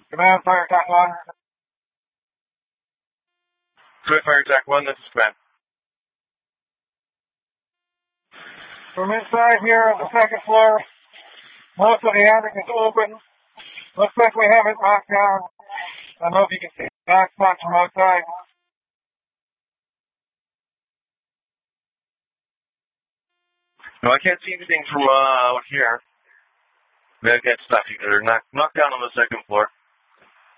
Command Fire Attack 1. Command Fire Attack 1, this is Command. From inside here on the second floor, most of the attic is open. Looks like we have it locked down. I don't know if you can see black spots from outside. No, I can't see anything from out here. Maybe I can't stop you. They're knocked down on the second floor.